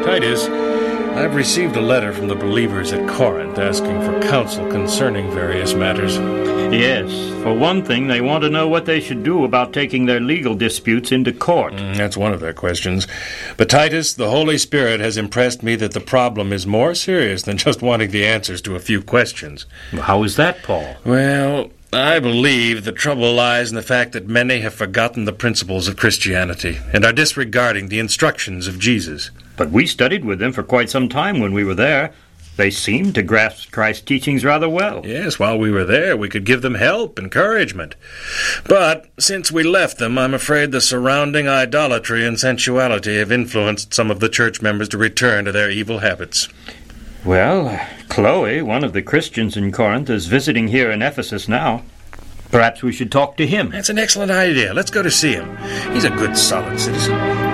Titus, I've received a letter from the believers at Corinth asking for counsel concerning various matters. Yes. For one thing, they want to know what they should do about taking their legal disputes into court. That's one of their questions. But Titus, the Holy Spirit has impressed me that the problem is more serious than just wanting the answers to a few questions. How is that, Paul? Well, I believe the trouble lies in the fact that many have forgotten the principles of Christianity and are disregarding the instructions of Jesus. But we studied with them for quite some time when we were there. They seemed to grasp Christ's teachings rather well. Yes, while we were there, we could give them help, encouragement. But since we left them, I'm afraid the surrounding idolatry and sensuality have influenced some of the church members to return to their evil habits. Well, Chloe, one of the Christians in Corinth, is visiting here in Ephesus now. Perhaps we should talk to him. That's an excellent idea. Let's go to see him. He's a good, solid citizen.